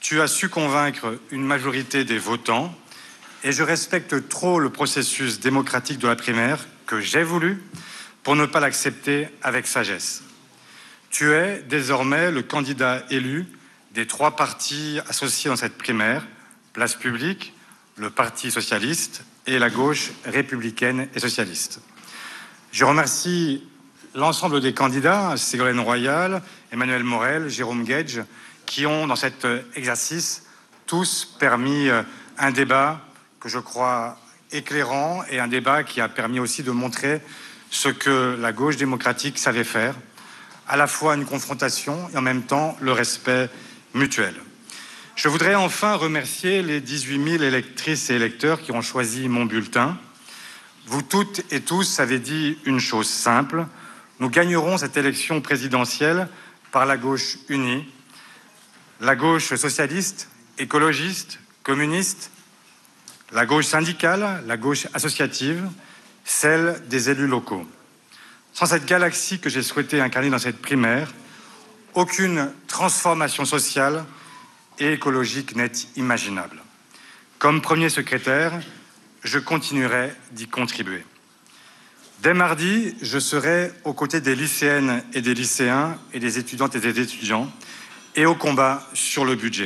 Tu as su convaincre une majorité des votants et je respecte trop le processus démocratique de la primaire que j'ai voulu pour ne pas l'accepter avec sagesse. Tu es désormais le candidat élu des 3 partis associés dans cette primaire, Place Publique, le Parti socialiste et la gauche républicaine et socialiste. Je remercie l'ensemble des candidats, Ségolène Royal, Emmanuel Morel, Jérôme Guedj, qui ont, dans cet exercice, tous permis un débat que je crois éclairant et un débat qui a permis aussi de montrer ce que la gauche démocratique savait faire, à la fois une confrontation et en même temps le respect mutuel. Je voudrais enfin remercier les 18 000 électrices et électeurs qui ont choisi mon bulletin. Vous toutes et tous avez dit une chose simple: nous gagnerons cette élection présidentielle par la gauche unie, la gauche socialiste, écologiste, communiste, la gauche syndicale, la gauche associative, celle des élus locaux. Sans cette galaxie que j'ai souhaité incarner dans cette primaire, aucune transformation sociale et écologique n'est imaginable. Comme premier secrétaire, je continuerai d'y contribuer. Dès mardi, je serai aux côtés des lycéennes et des lycéens et des étudiantes et des étudiants et au combat sur le budget.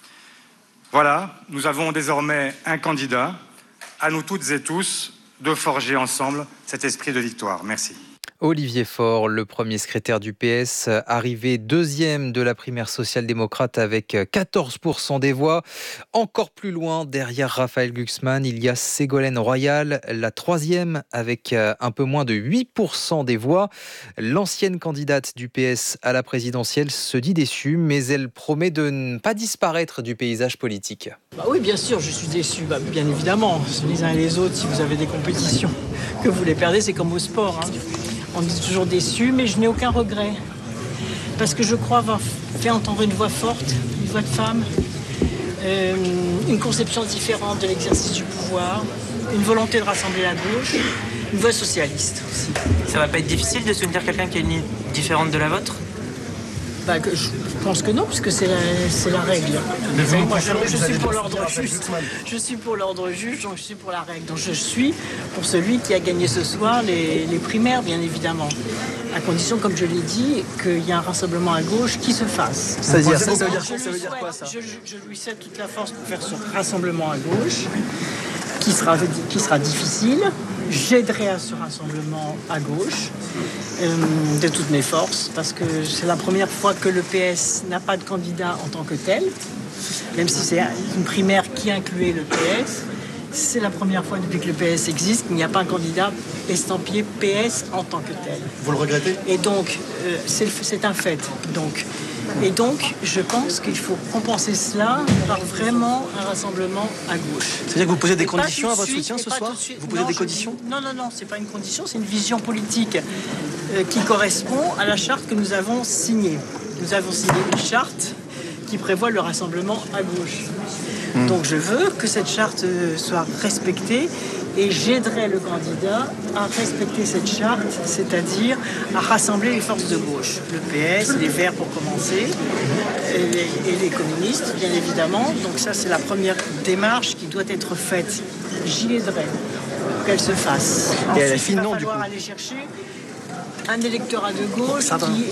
Voilà, nous avons désormais un candidat. À nous toutes et tous de forger ensemble cet esprit de victoire. Merci. Olivier Faure, le premier secrétaire du PS, arrivé deuxième de la primaire social-démocrate avec 14% des voix. Encore plus loin, derrière Raphaël Glucksmann, il y a Ségolène Royal, la troisième avec un peu moins de 8% des voix. L'ancienne candidate du PS à la présidentielle se dit déçue, mais elle promet de ne pas disparaître du paysage politique. Oui, bien sûr, je suis déçu, bien évidemment. Les uns et les autres, si vous avez des compétitions que vous les perdez, c'est comme au sport. On est toujours déçu, mais je n'ai aucun regret. Parce que je crois avoir fait entendre une voix forte, une voix de femme, une conception différente de l'exercice du pouvoir, une volonté de rassembler la gauche, une voix socialiste aussi. Ça va pas être difficile de soutenir quelqu'un qui a une ligne différente de la vôtre ? Je pense que non, puisque c'est la règle. Moi, je suis pour l'ordre juste. Je suis pour l'ordre juste, donc je suis pour la règle. Donc je suis pour celui qui a gagné ce soir les primaires, bien évidemment. À condition, comme je l'ai dit, qu'il y ait un rassemblement à gauche qui se fasse. Ça veut dire quoi, ça ? Je lui cède toute la force pour faire ce rassemblement à gauche, qui sera difficile. J'aiderai à ce rassemblement à gauche de toutes mes forces, parce que c'est la première fois que le PS n'a pas de candidat en tant que tel, même si c'est une primaire qui incluait le PS. C'est la première fois depuis que le PS existe qu'il n'y a pas un candidat estampillé PS en tant que tel. Vous le regrettez ? Et donc, c'est un fait. Et donc, je pense qu'il faut compenser cela par vraiment un rassemblement à gauche. C'est-à-dire que vous posez des conditions à votre soutien ce soir ? Vous posez des conditions ? Non, c'est pas une condition, c'est une vision politique qui correspond à la charte que nous avons signée. Nous avons signé une charte qui prévoit le rassemblement à gauche. Donc je veux que cette charte soit respectée et j'aiderai le candidat à respecter cette charte, c'est-à-dire à rassembler les forces de gauche, le PS, les Verts pour commencer, et les communistes, bien évidemment. Donc ça, c'est la première démarche qui doit être faite. J'y aiderai pour qu'elle se fasse. Ensuite, il va falloir aller chercher un électorat de gauche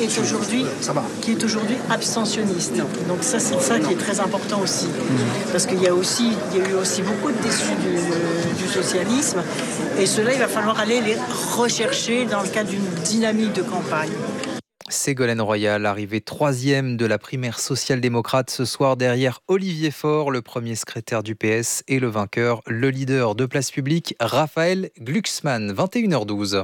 qui est aujourd'hui abstentionniste. Donc ça, c'est ça qui est très important aussi. Parce qu'il y a eu aussi beaucoup de déçus du socialisme. Et cela, il va falloir aller les rechercher dans le cadre d'une dynamique de campagne. Ségolène Royal, arrivée troisième de la primaire social-démocrate ce soir derrière Olivier Faure, le premier secrétaire du PS, et le vainqueur, le leader de Place Publique, Raphaël Glucksmann, 21h12.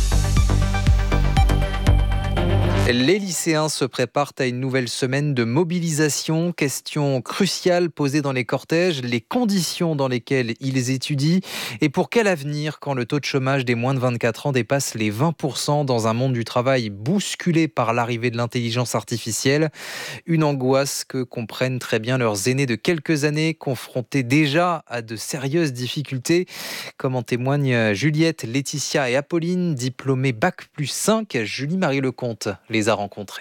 Les lycéens se préparent à une nouvelle semaine de mobilisation. Question cruciale posée dans les cortèges, les conditions dans lesquelles ils étudient et pour quel avenir quand le taux de chômage des moins de 24 ans dépasse les 20% dans un monde du travail bousculé par l'arrivée de l'intelligence artificielle. Une angoisse que comprennent très bien leurs aînés de quelques années, confrontés déjà à de sérieuses difficultés, comme en témoignent Juliette, Laetitia et Apolline, diplômées Bac+5. Julie-Marie Lecomte les a rencontrés.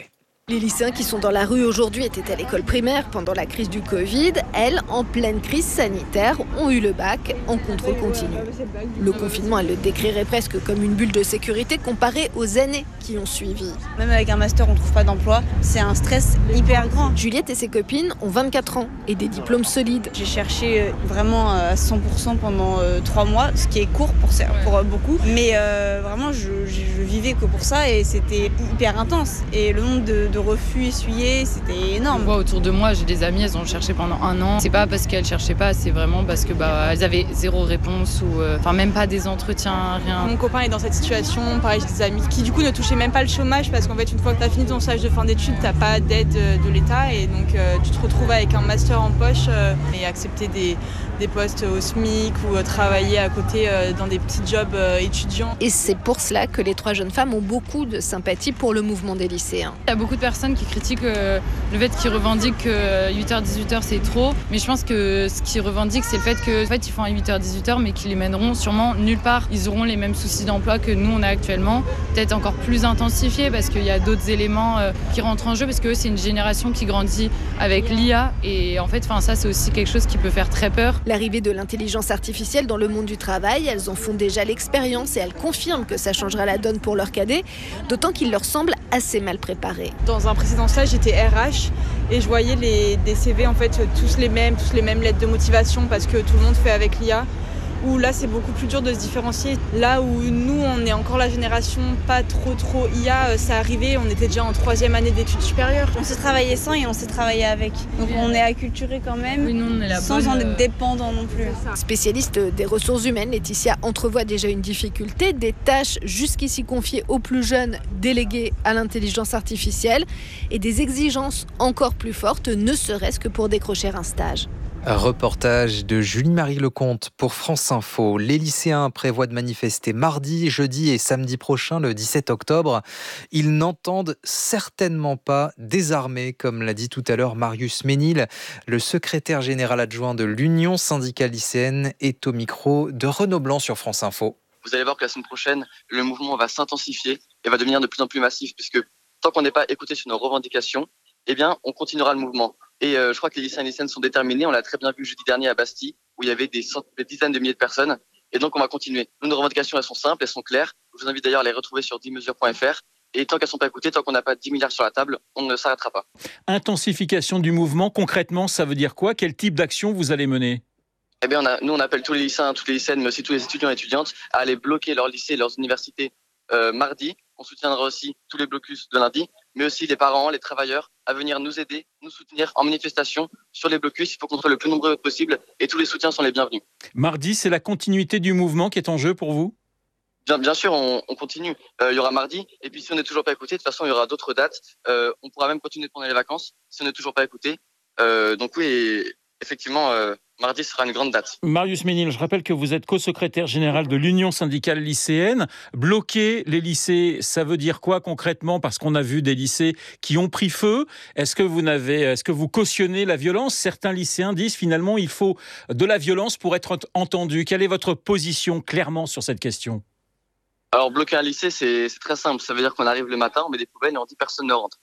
Les lycéens qui sont dans la rue aujourd'hui étaient à l'école primaire pendant la crise du Covid. Elles, en pleine crise sanitaire, ont eu le bac en contrôle continu. Le confinement, elle le décrirait presque comme une bulle de sécurité comparée aux années qui ont suivi. Même avec un master, on ne trouve pas d'emploi. C'est un stress hyper grand. Juliette et ses copines ont 24 ans et des diplômes solides. J'ai cherché vraiment à 100% pendant 3 mois, ce qui est court pour beaucoup. Mais vraiment, je vivais que pour ça et c'était hyper intense. Et le nombre de refus essuyés, c'était énorme. Je vois autour de moi, j'ai des amies, elles ont cherché pendant 1 an. C'est pas parce qu'elles cherchaient pas, c'est vraiment parce que elles avaient zéro réponse ou même pas des entretiens, rien. Mon copain est dans cette situation, pareil, j'ai des amis qui du coup ne touchaient même pas le chômage parce qu'en fait une fois que tu as fini ton stage de fin d'études, t'as pas d'aide de l'État et donc tu te retrouves avec un master en poche et accepter des postes au SMIC ou travailler à côté dans des petits jobs étudiants. Et c'est pour cela que les 3 jeunes femmes ont beaucoup de sympathie pour le mouvement des lycéens. Il y a beaucoup de personnes qui critiquent le fait qu'ils revendiquent que 8h-18h c'est trop, mais je pense que ce qu'ils revendiquent c'est le fait qu'ils font à 8h-18h mais qu'ils les mèneront sûrement nulle part. Ils auront les mêmes soucis d'emploi que nous on a actuellement, peut-être encore plus intensifiés parce qu'il y a d'autres éléments qui rentrent en jeu parce que c'est une génération qui grandit avec l'IA et en fait ça c'est aussi quelque chose qui peut faire très peur. L'arrivée de l'intelligence artificielle dans le monde du travail, elles en font déjà l'expérience et elles confirment que ça changera la donne pour leurs cadets, d'autant qu'il leur semble assez mal préparé. Dans un précédent stage, j'étais RH et je voyais des CV en fait tous les mêmes lettres de motivation parce que tout le monde fait avec l'IA. Où là c'est beaucoup plus dur de se différencier. Là où nous on est encore la génération pas trop IA, ça arrivait, on était déjà en 3e année d'études supérieures. On s'est travaillé sans et on s'est travaillé avec. Donc on est acculturé quand même, oui, nous, on est sans en être dépendant non plus. Spécialiste des ressources humaines, Laetitia entrevoit déjà une difficulté, des tâches jusqu'ici confiées aux plus jeunes déléguées à l'intelligence artificielle et des exigences encore plus fortes, ne serait-ce que pour décrocher un stage. Reportage de Julie-Marie Lecomte pour France Info. Les lycéens prévoient de manifester mardi, jeudi et samedi prochain, le 17 octobre. Ils n'entendent certainement pas désarmer, comme l'a dit tout à l'heure Marius Ménil, le secrétaire général adjoint de l'Union syndicale lycéenne, est au micro de Renaud Blanc sur France Info. Vous allez voir que la semaine prochaine, le mouvement va s'intensifier et va devenir de plus en plus massif, puisque tant qu'on n'est pas écouté sur nos revendications, eh bien, on continuera le mouvement. Et je crois que les lycéens et lycéennes sont déterminés. On l'a très bien vu jeudi dernier à Bastille, où il y avait des dizaines de milliers de personnes. Et donc, on va continuer. Nos revendications, elles sont simples, elles sont claires. Je vous invite d'ailleurs à les retrouver sur 10mesures.fr. Et tant qu'elles ne sont pas écoutées, tant qu'on n'a pas 10 milliards sur la table, on ne s'arrêtera pas. Intensification du mouvement, concrètement, ça veut dire quoi ? Quel type d'action vous allez mener ? Eh bien, nous, on appelle tous les lycéens, toutes les lycéennes, mais aussi tous les étudiants et étudiantes à aller bloquer leurs lycées et leurs universités mardi. On soutiendra aussi tous les blocus de lundi, mais aussi les parents, les travailleurs, à venir nous aider, nous soutenir en manifestation sur les blocus. Il faut qu'on soit le plus nombreux possible et tous les soutiens sont les bienvenus. Mardi, c'est la continuité du mouvement qui est en jeu pour vous ? Bien sûr, on continue. Il y aura mardi, et puis si on n'est toujours pas écouté, de toute façon, il y aura d'autres dates. On pourra même continuer pendant les vacances si on n'est toujours pas écouté. Donc oui, effectivement, mardi sera une grande date. Marius Ménil, je rappelle que vous êtes co-secrétaire général de l'Union syndicale lycéenne. Bloquer les lycées, ça veut dire quoi concrètement ? Parce qu'on a vu des lycées qui ont pris feu. Est-ce que vous cautionnez la violence ? Certains lycéens disent finalement il faut de la violence pour être entendu. Quelle est votre position clairement sur cette question ? Alors bloquer un lycée, c'est très simple. Ça veut dire qu'on arrive le matin, on met des poubelles et on dit personne ne rentre.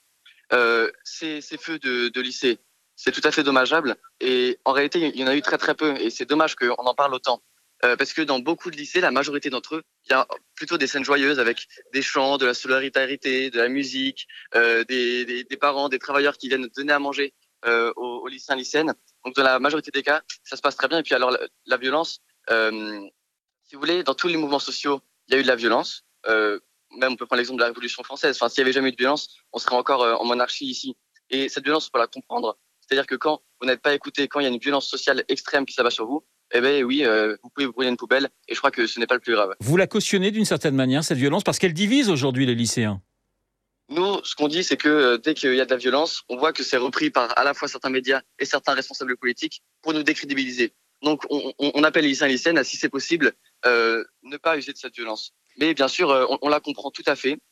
Ces feux de lycée, c'est tout à fait dommageable et en réalité il y en a eu très très peu et c'est dommage qu'on en parle autant parce que dans beaucoup de lycées, la majorité d'entre eux, il y a plutôt des scènes joyeuses avec des chants, de la solidarité, de la musique, des parents, des travailleurs qui viennent donner à manger aux lycéens lycéennes. Donc dans la majorité des cas, ça se passe très bien. Et puis alors la violence, si vous voulez, dans tous les mouvements sociaux, il y a eu de la violence. Même on peut prendre l'exemple de la Révolution française. Enfin, s'il n'y avait jamais eu de violence, on serait encore en monarchie ici. Et cette violence, il faut la comprendre. C'est-à-dire que quand vous n'êtes pas écouté, quand il y a une violence sociale extrême qui s'abat sur vous, eh bien oui, vous pouvez vous brûler une poubelle et je crois que ce n'est pas le plus grave. Vous la cautionnez d'une certaine manière, cette violence, parce qu'elle divise aujourd'hui les lycéens. Nous, ce qu'on dit, c'est que dès qu'il y a de la violence, on voit que c'est repris par à la fois certains médias et certains responsables politiques pour nous décrédibiliser. Donc on appelle les lycéens et lycéennes à, si c'est possible, ne pas user de cette violence. Mais bien sûr, on la comprend tout à fait.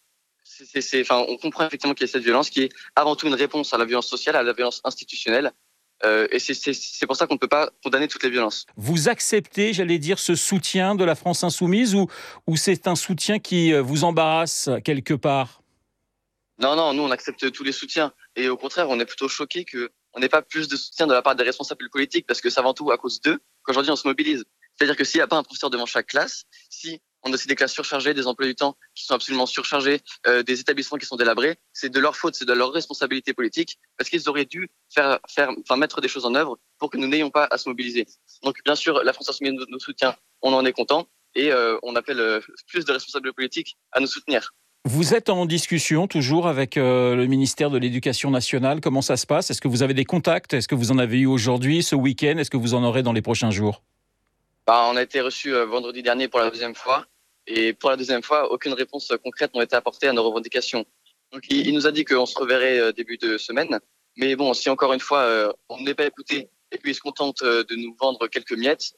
On comprend effectivement qu'il y a cette violence qui est avant tout une réponse à la violence sociale, à la violence institutionnelle. Et c'est pour ça qu'on ne peut pas condamner toutes les violences. Vous acceptez, j'allais dire, ce soutien de la France insoumise ou c'est un soutien qui vous embarrasse quelque part ? Non, nous on accepte tous les soutiens. Et au contraire, on est plutôt choqués qu'on n'ait pas plus de soutien de la part des responsables politiques, parce que c'est avant tout à cause d'eux qu'aujourd'hui on se mobilise. C'est-à-dire que s'il n'y a pas un professeur devant chaque classe, si on a aussi des classes surchargées, des emplois du temps qui sont absolument surchargés, des établissements qui sont délabrés, c'est de leur faute, c'est de leur responsabilité politique, parce qu'ils auraient dû mettre des choses en œuvre pour que nous n'ayons pas à se mobiliser. Donc bien sûr, la France Insoumise nous soutient, on en est content, et on appelle plus de responsables politiques à nous soutenir. Vous êtes en discussion toujours avec le ministère de l'Éducation nationale. Comment ça se passe ? Est-ce que vous avez des contacts ? Est-ce que vous en avez eu aujourd'hui, ce week-end ? Est-ce que vous en aurez dans les prochains jours ? On a été reçus vendredi dernier pour la deuxième fois. Et pour la deuxième fois, aucune réponse concrète n'a été apportée à nos revendications. Donc il nous a dit qu'on se reverrait début de semaine. Mais bon, si encore une fois, on n'est pas écouté et puis il se contente de nous vendre quelques miettes,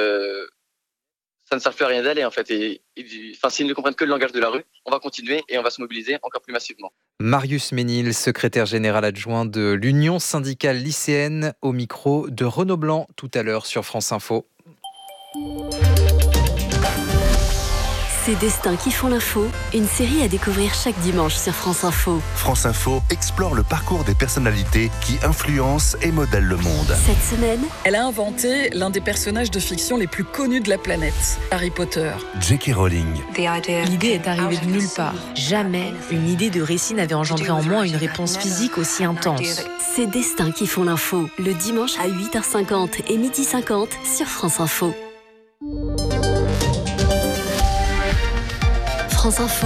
ça ne sert plus à rien d'aller en fait. S'ils ne comprennent que le langage de la rue, on va continuer et on va se mobiliser encore plus massivement. Marius Ménil, secrétaire général adjoint de l'Union syndicale lycéenne, au micro de Renaud Blanc tout à l'heure sur France Info. Ces destins qui font l'info, une série à découvrir chaque dimanche sur France Info. France Info explore le parcours des personnalités qui influencent et modèlent le monde. Cette semaine, elle a inventé l'un des personnages de fiction les plus connus de la planète, Harry Potter. J.K. Rowling. L'idée est arrivée de nulle part. Jamais une idée de récit n'avait engendré en moi une réponse physique aussi intense. Ces destins qui font l'info, le dimanche à 8h50 et 12h50 sur France Info. France Info,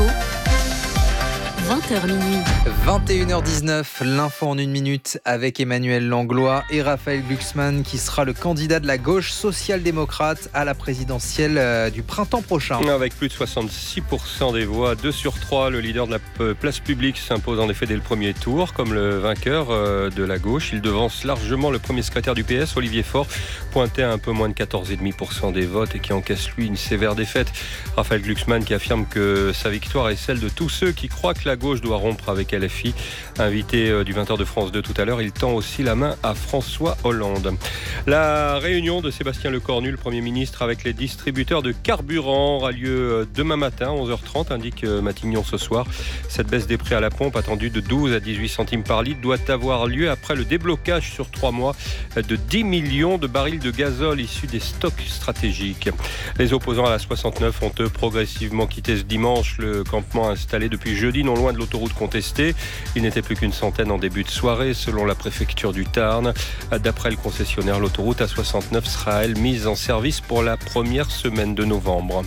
20h minuit. 21h19, l'info en 1 minute avec Emmanuel Langlois et Raphaël Glucksmann qui sera le candidat de la gauche social-démocrate à la présidentielle du printemps prochain. Avec plus de 66% des voix, 2 sur 3, le leader de la place publique s'impose en effet dès le premier tour comme le vainqueur de la gauche. Il devance largement le premier secrétaire du PS, Olivier Faure, pointé à un peu moins de 14,5% des votes et qui encaisse lui une sévère défaite. Raphaël Glucksmann qui affirme que sa victoire est celle de tous ceux qui croient que la gauche doit rompre avec LFI. Invité du 20h de France 2 tout à l'heure, il tend aussi la main à François Hollande. La réunion de Sébastien Lecornu, le Premier ministre, avec les distributeurs de carburant aura lieu demain matin, 11h30, indique Matignon ce soir. Cette baisse des prix à la pompe, attendue de 12 à 18 centimes par litre, doit avoir lieu après le déblocage sur 3 mois de 10 millions de barils de gazole issus des stocks stratégiques. Les opposants à la 69 ont eux progressivement quitté ce dimanche le campement installé depuis jeudi non loin de l'autoroute contestée. Il n'était plus qu'une centaine en début de soirée selon la préfecture du Tarn. D'après le concessionnaire, l'autoroute A69 sera elle mise en service pour la première semaine de novembre.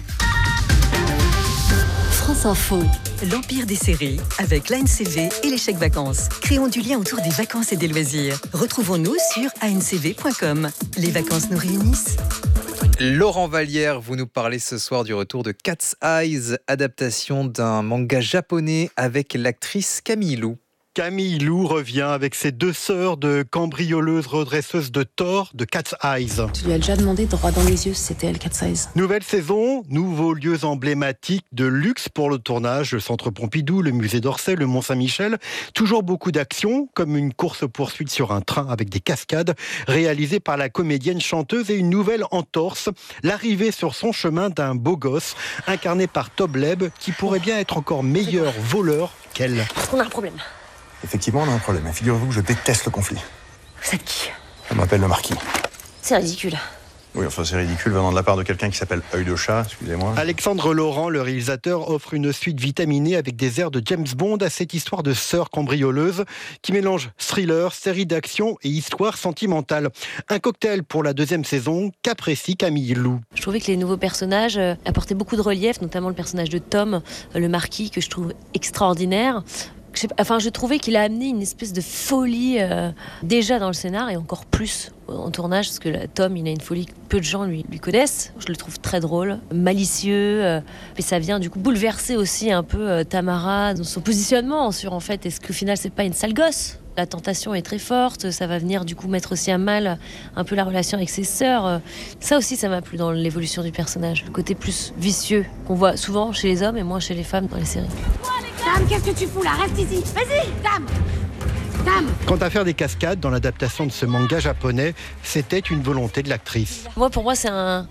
France Info. L'empire des séries avec l'ANCV et les chèques vacances. Créons du lien autour des vacances et des loisirs. Retrouvons-nous sur ancv.com. Les vacances nous réunissent. Laurent Vallière, vous nous parlez ce soir du retour de Cat's Eyes, adaptation d'un manga japonais avec l'actrice Camille Lou. Camille Lou revient avec ses 2 sœurs de cambrioleuses redresseuses de tort de Cat's Eyes. Tu lui as déjà demandé droit dans les yeux si c'était elle, Cat's Eyes. Nouvelle saison, nouveaux lieux emblématiques de luxe pour le tournage. Le Centre Pompidou, le Musée d'Orsay, le Mont-Saint-Michel. Toujours beaucoup d'action, comme une course-poursuite sur un train avec des cascades, réalisée par la comédienne chanteuse et une nouvelle entorse. L'arrivée sur son chemin d'un beau gosse, incarné par Tobleb, qui pourrait bien être encore meilleur voleur qu'elle. Est-ce qu'on a un problème ? Effectivement, on a un problème. Figurez-vous que je déteste le conflit. Vous êtes qui ? On m'appelle le Marquis. C'est ridicule. Oui, enfin c'est ridicule venant de la part de quelqu'un qui s'appelle Œil de Chat, excusez-moi. Alexandre Laurent, le réalisateur, offre une suite vitaminée avec des airs de James Bond à cette histoire de sœurs cambrioleuses qui mélange thriller, série d'action et histoire sentimentale. Un cocktail pour la 2e saison qu'apprécie Camille Lou. Je trouvais que les nouveaux personnages apportaient beaucoup de relief, notamment le personnage de Tom, le Marquis, que je trouve extraordinaire. Je trouvais qu'il a amené une espèce de folie déjà dans le scénar et encore plus en tournage, parce que Tom, il a une folie que peu de gens lui connaissent. Je le trouve très drôle, malicieux, et ça vient du coup bouleverser aussi un peu Tamara dans son positionnement sur en fait, est-ce qu'au final c'est pas une sale gosse ? La tentation est très forte, ça va venir du coup mettre aussi à mal un peu la relation avec ses sœurs. Ça aussi, ça m'a plu dans l'évolution du personnage. Le côté plus vicieux qu'on voit souvent chez les hommes et moins chez les femmes dans les séries. Dame, qu'est-ce que tu fous là ? Reste ici. Vas-y, Dame. Quant à faire des cascades dans l'adaptation de ce manga japonais, c'était une volonté de l'actrice. Moi, pour moi, c'est un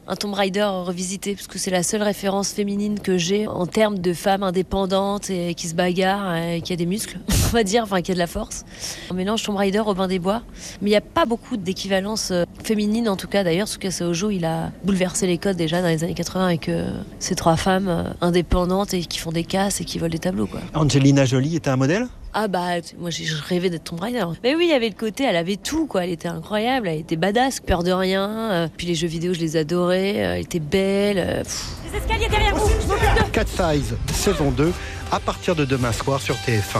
un Tomb Raider revisité, parce que c'est la seule référence féminine que j'ai en termes de femme indépendante et qui se bagarre et qui a des muscles, on va dire, enfin qui a de la force. On mélange Tomb Raider, Robin des Bois, mais il n'y a pas beaucoup d'équivalence féminine en tout cas. D'ailleurs, Tsukasa Ojo, il a bouleversé les codes déjà dans les années 80 avec ces 3 femmes indépendantes et qui font des casses et qui volent des tableaux, quoi. Angelina Jolie était un modèle ? Ah bah, moi je rêvais d'être Tomb Raider. Mais oui, il y avait le côté, elle avait tout, quoi. Elle était incroyable, elle était badass, peur de rien. Puis les jeux vidéo, je les adorais. Elle était belle. Les escaliers derrière vous, je m'occupe d'eux. Cat Size, saison 2, à partir de demain soir sur TF1.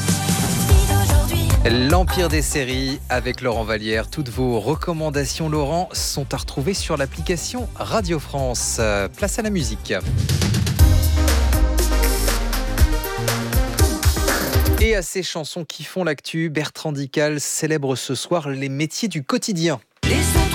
L'Empire des séries avec Laurent Vallière. Toutes vos recommandations, Laurent, sont à retrouver sur l'application Radio France. Place à la musique. Et à ces chansons qui font l'actu, Bertrand Dical célèbre ce soir les métiers du quotidien.